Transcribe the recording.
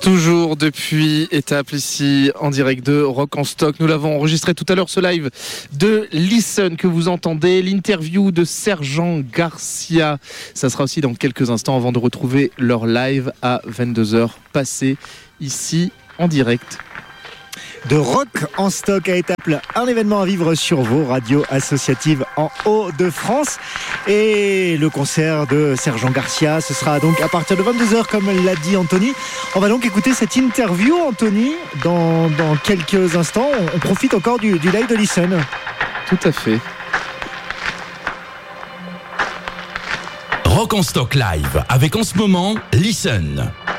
Toujours depuis Étaples ici en direct de Rock en Stock. Nous l'avons enregistré tout à l'heure, ce live de Listen que vous entendez, l'interview de Sergent Garcia. Ça sera aussi dans quelques instants avant de retrouver leur live à 22h passé ici en direct. De Rock en Stock à Étaples, un événement à vivre sur vos radios associatives en Hauts-de-France. Et le concert de Sergent Garcia, ce sera donc à partir de 22h comme l'a dit Anthony. On va donc écouter cette interview, Anthony, dans quelques instants. On profite encore du live de Listen. Tout à fait. Rock en Stock live avec en ce moment Listen.